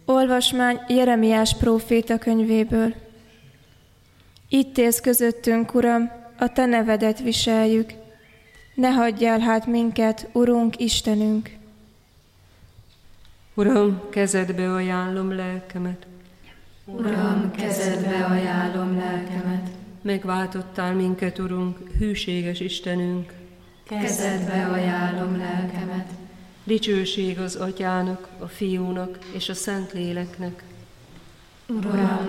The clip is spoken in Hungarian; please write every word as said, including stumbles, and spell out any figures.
Olvasmány Jeremiás próféta könyvéből. Itt élsz közöttünk, Uram, a Te nevedet viseljük. Ne hagyjál hát minket, Urunk, Istenünk! Uram, kezedbe ajánlom lelkemet. Uram, kezedbe ajánlom lelkemet. Megváltottál minket, Urunk, hűséges Istenünk. Kezedbe ajánlom lelkemet. Dicsőség az Atyának, a Fiúnak és a Szentléleknek. Uram,